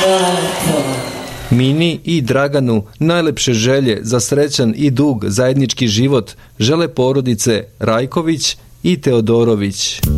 Mini i Draganu najlepše želje za srećan i dug zajednički život žele porodice Rajković i Teodorović.